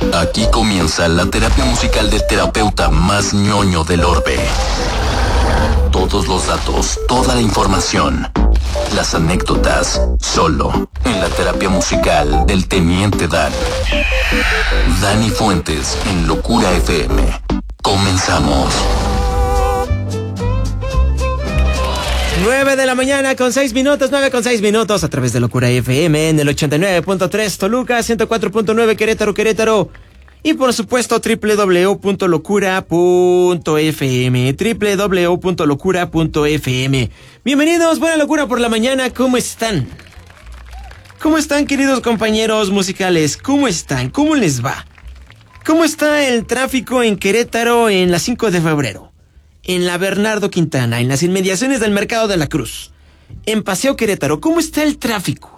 Aquí comienza la terapia musical del terapeuta más ñoño del orbe. Todos los datos, toda la información, las anécdotas, solo en la terapia musical del Teniente Dan. Dani Fuentes en Locura FM. Comenzamos. 9 de la mañana con 6 minutos, 9 con 6 minutos a través de Locura FM en el 89.3 Toluca, 104.9 Querétaro. Y por supuesto www.locura.fm, www.locura.fm. Bienvenidos, buena locura por la mañana, ¿cómo están? ¿Cómo están, queridos compañeros musicales? ¿Cómo están? ¿Cómo les va? ¿Cómo está el tráfico en Querétaro en la 5 de febrero? En la Bernardo Quintana, en las inmediaciones del Mercado de la Cruz, en Paseo Querétaro, ¿cómo está el tráfico?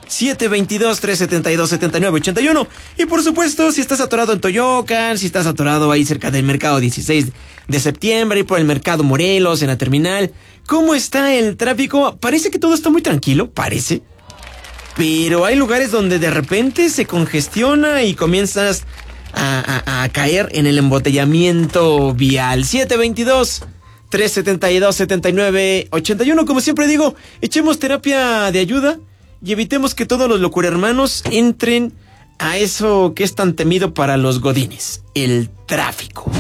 722-372-7981. Y por supuesto, si estás atorado en Toyocan, si estás atorado ahí cerca del mercado 16 de septiembre, y por el mercado Morelos, en la terminal, ¿cómo está el tráfico? Parece que todo está muy tranquilo, parece. Pero hay lugares donde de repente se congestiona y comienzas a caer en el embotellamiento vial. 722-372-7981. Como siempre digo, echemos terapia de ayuda y evitemos que todos los locurhermanos entren a eso que es tan temido para los godines, el tráfico.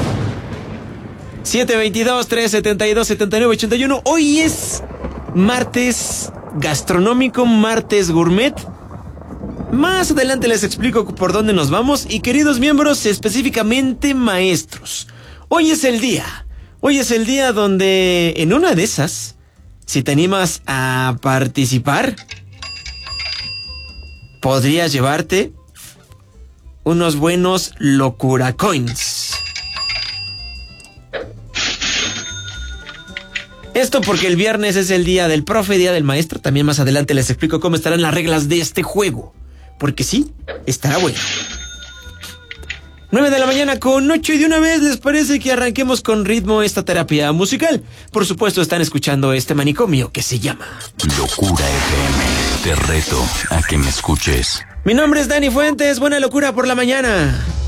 722-372-7981. Hoy es martes gastronómico, martes gourmet. Más adelante les explico por dónde nos vamos. Y queridos miembros, específicamente maestros, hoy es el día donde en una de esas, si te animas a participar, podrías llevarte unos buenos Locura Coins. Esto porque el viernes es el día del profe, día del maestro. También más adelante les explico cómo estarán las reglas de este juego, porque sí, estará bueno. 9 de la mañana con 8 y de una vez, ¿les parece que arranquemos con ritmo esta terapia musical? Por supuesto, están escuchando este manicomio que se llama Locura FM. Te reto a que me escuches. Mi nombre es Dani Fuentes, buena locura por la mañana.